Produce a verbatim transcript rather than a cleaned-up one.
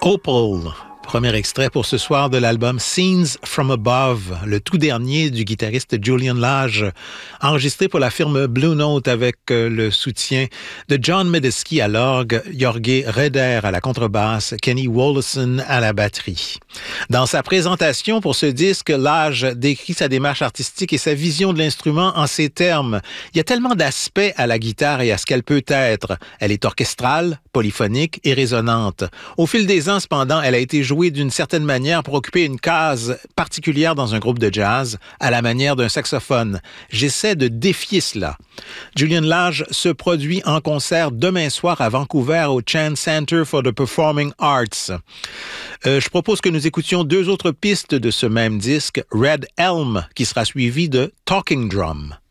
Opal, premier extrait pour ce soir de l'album Scenes from Above, le tout dernier du guitariste Julian Lage, enregistré pour la firme Blue Note avec le soutien de John Medeski à l'orgue, Jorge Reder à la contrebasse, Kenny Wollesen à la batterie. Dans sa présentation pour ce disque, Lage décrit sa démarche artistique et sa vision de l'instrument en ces termes. Il y a tellement d'aspects à la guitare et à ce qu'elle peut être. Elle est orchestrale, polyphonique et résonante. Au fil des ans, cependant, elle a été jouée d'une certaine manière pour occuper une case particulière dans un groupe de jazz, à la manière d'un saxophone. J'essaie de défier cela. Julian Lage se produit en concert demain soir à Vancouver au Chan Center for the Performing Arts. Euh, je propose que nous écoutions deux autres pistes de ce même disque, Red Elm, qui sera suivi de Talking Drum.